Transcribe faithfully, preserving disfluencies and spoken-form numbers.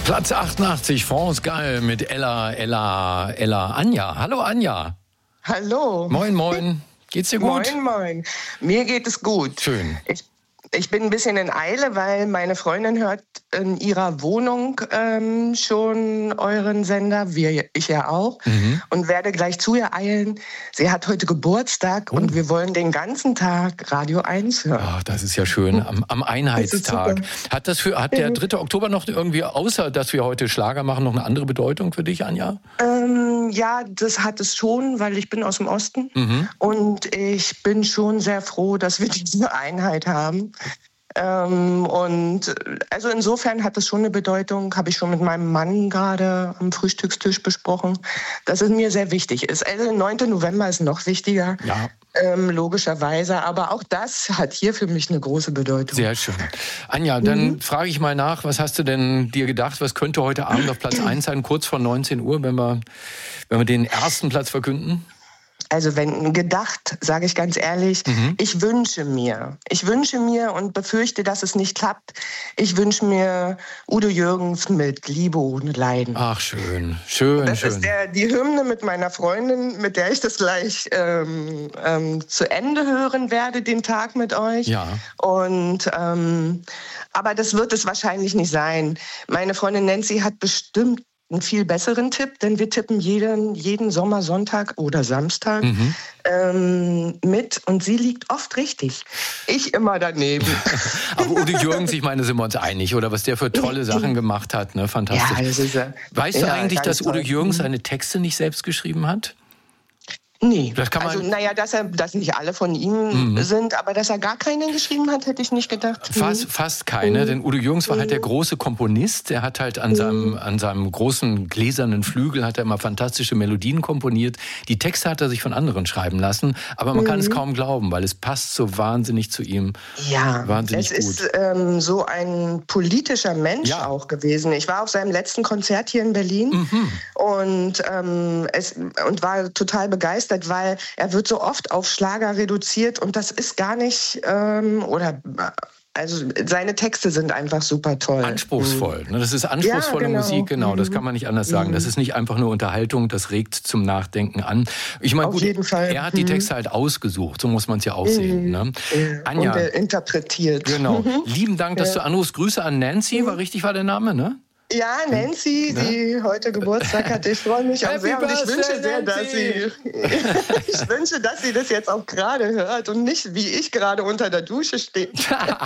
Platz achtundachtzig, France Gall mit Ella, Ella, Ella, Anja. Hallo Anja. Hallo. Moin, moin. Geht's dir gut? Moin, moin. Mir geht es gut. Schön. Ich, ich bin ein bisschen in Eile, weil meine Freundin hört in ihrer Wohnung ähm, schon euren Sender, wir, ich ja auch, mhm. und werde gleich zu ihr eilen. Sie hat heute Geburtstag oh. und wir wollen den ganzen Tag Radio eins hören. Ach, das ist ja schön, am, am Einheitstag. Hat, das für, hat der dritte Oktober noch irgendwie, außer dass wir heute Schlager machen, noch eine andere Bedeutung für dich, Anja? Ähm, ja, das hat es schon, weil ich bin aus dem Osten mhm. und ich bin schon sehr froh, dass wir diese Einheit haben. Ähm, und also insofern hat das schon eine Bedeutung, habe ich schon mit meinem Mann gerade am Frühstückstisch besprochen, dass es mir sehr wichtig ist. Also der neunte November ist noch wichtiger, ja. ähm, logischerweise, aber auch das hat hier für mich eine große Bedeutung. Sehr schön. Anja, dann mhm. frage ich mal nach, was hast du denn dir gedacht, was könnte heute Abend auf Platz eins sein, kurz vor neunzehn Uhr, wenn wir, wenn wir den ersten Platz verkünden? Also wenn gedacht, sage ich ganz ehrlich, mhm. ich wünsche mir, ich wünsche mir und befürchte, dass es nicht klappt, ich wünsche mir Udo Jürgens mit Liebe ohne Leiden. Ach, schön, schön, das schön. Das ist der, die Hymne mit meiner Freundin, mit der ich das gleich ähm, ähm, zu Ende hören werde, den Tag mit euch. Ja. Und, ähm, aber das wird es wahrscheinlich nicht sein. Meine Freundin Nancy hat bestimmt einen viel besseren Tipp, denn wir tippen jeden, jeden Sommersonntag oder Samstag mhm. ähm, mit und sie liegt oft richtig. Ich immer daneben. Aber Udo Jürgens, ich meine, sind wir uns einig, oder was der für tolle Sachen gemacht hat, ne? Fantastisch. Ja, das ist ja, weißt du ja, eigentlich, dass Udo toll. Jürgens seine Texte nicht selbst geschrieben hat? Nee, das kann man also naja, dass er, dass nicht alle von ihm mhm. sind, aber dass er gar keinen geschrieben hat, hätte ich nicht gedacht. Fast, mhm. fast keine, mhm. denn Udo Jürgens war halt der große Komponist. Er hat halt an, mhm. seinem, an seinem großen gläsernen Flügel hat er immer fantastische Melodien komponiert. Die Texte hat er sich von anderen schreiben lassen, aber man mhm. kann es kaum glauben, weil es passt so wahnsinnig zu ihm. Ja, wahnsinnig es gut. ist ähm, so ein politischer Mensch ja. auch gewesen. Ich war auf seinem letzten Konzert hier in Berlin mhm. und, ähm, es, und war total begeistert, weil er wird so oft auf Schlager reduziert und das ist gar nicht, ähm, oder also seine Texte sind einfach super toll. Anspruchsvoll, ne? Das ist anspruchsvolle ja, genau. Musik, genau, das kann man nicht anders sagen. Das ist nicht einfach nur Unterhaltung, das regt zum Nachdenken an. Ich meine, gut, jeden Fall. er hat die Texte halt ausgesucht, so muss man es ja auch sehen. Ne? Ja. Anja, und er interpretiert. Genau, lieben Dank, dass du anrufst. Grüße an Nancy, war richtig war der Name, ne? Ja, Nancy, ne? die heute Geburtstag hat. Ich freue mich auch sehr und ich wünsche sehr, dass sie, ich wünsche, dass sie das jetzt auch gerade hört und nicht wie ich gerade unter der Dusche steht.